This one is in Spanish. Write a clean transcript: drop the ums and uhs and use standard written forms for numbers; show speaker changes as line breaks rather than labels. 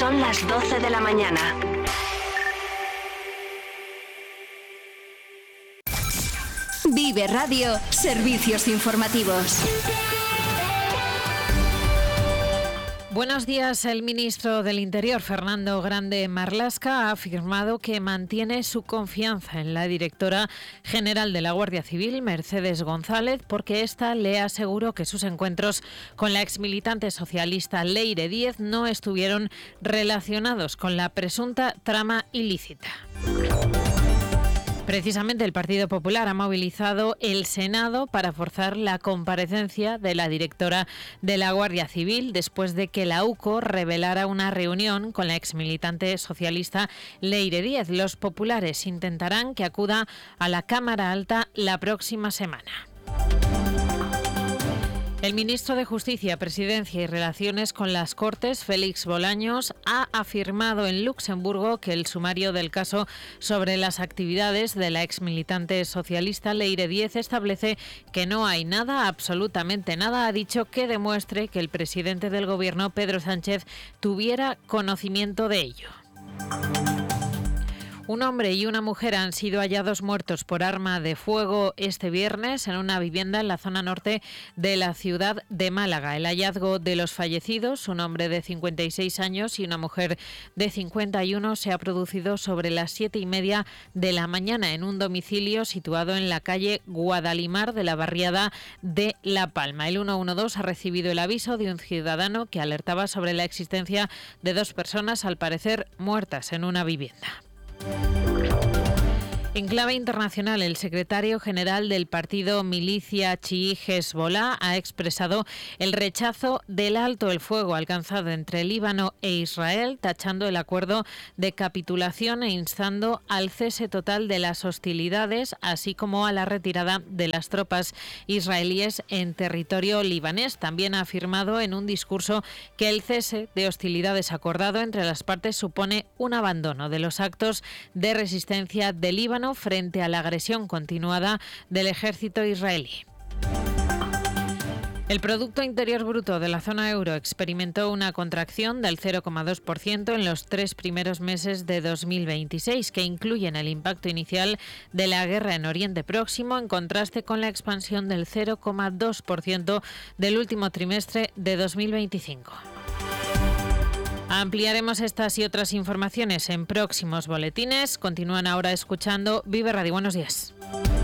Son las 12 de la mañana.
Vive Radio, servicios informativos.
Buenos días. El ministro del Interior, Fernando Grande Marlaska, ha afirmado que mantiene su confianza en la directora general de la Guardia Civil, Mercedes González, porque ésta le aseguró que sus encuentros con la exmilitante socialista Leire Díez no estuvieron relacionados con la presunta trama ilícita. Precisamente el Partido Popular ha movilizado el Senado para forzar la comparecencia de la directora de la Guardia Civil después de que la UCO revelara una reunión con la exmilitante socialista Leire Díez. Los populares intentarán que acuda a la Cámara Alta la próxima semana. El ministro de Justicia, Presidencia y Relaciones con las Cortes, Félix Bolaños, ha afirmado en Luxemburgo que el sumario del caso sobre las actividades de la exmilitante socialista Leire Díez establece que no hay nada, absolutamente nada, ha dicho, que demuestre que el presidente del Gobierno, Pedro Sánchez, tuviera conocimiento de ello. Un hombre y una mujer han sido hallados muertos por arma de fuego este viernes en una vivienda en la zona norte de la ciudad de Málaga. El hallazgo de los fallecidos, un hombre de 56 años y una mujer de 51, se ha producido sobre las 7:30 de la mañana en un domicilio situado en la calle Guadalimar de la barriada de La Palma. El 112 ha recibido el aviso de un ciudadano que alertaba sobre la existencia de dos personas, al parecer muertas, en una vivienda. En clave internacional, el secretario general del partido milicia chií Hezbolá ha expresado el rechazo del alto el fuego alcanzado entre Líbano e Israel, tachando el acuerdo de capitulación e instando al cese total de las hostilidades, así como a la retirada de las tropas israelíes en territorio libanés. También ha afirmado en un discurso que el cese de hostilidades acordado entre las partes supone un abandono de los actos de resistencia de Líbano frente a la agresión continuada del ejército israelí. El Producto Interior Bruto de la zona euro experimentó una contracción del 0,2% en los 3 primeros meses de 2026, que incluyen el impacto inicial de la guerra en Oriente Próximo, en contraste con la expansión del 0,2% del último trimestre de 2025. Ampliaremos estas y otras informaciones en próximos boletines. Continúan ahora escuchando Vive Radio. Buenos días.